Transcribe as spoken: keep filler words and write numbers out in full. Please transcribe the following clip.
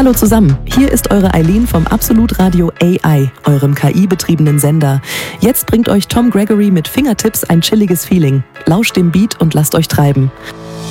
Hallo zusammen, hier ist eure Eileen vom Absolut Radio A I, eurem K I-betriebenen Sender. Jetzt bringt euch Tom Gregory mit Fingertips ein chilliges Feeling. Lauscht dem Beat und lasst euch treiben.